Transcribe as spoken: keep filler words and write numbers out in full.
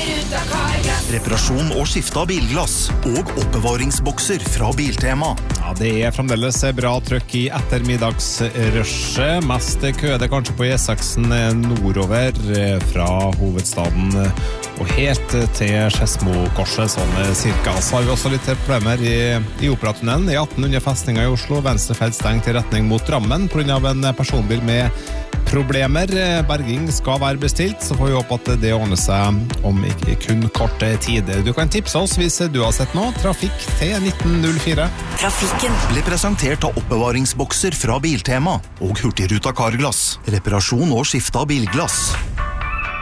Hurtigruta Carglass. Reparasjon og skifte av bilglass og oppbevaringsbokser fra Biltema. Ja, det er fremdeles bra trøkk i ettermiddagsrushet. Mest kø det kanskje på E seks nordover fra hovedstaden og helt til Skedsmokorset, sånn cirka. Så har vi også litt problemer i, i Operatunnelen. I atten under festninga i Oslo, venstrefelt stengt i retning mot Drammen på grunn av en personbil med problemer. Berging skal være bestilt, så får vi håpe at det ordner seg om ikke kun kort tid. Du kan tipse oss hvis du har sett noe. Trafikk til nitten null fire. Trafikken ble presentert av oppbevaringsbokser fra Biltema og Hurtigruta Carglass. Reparasjon og skifte av bilglass.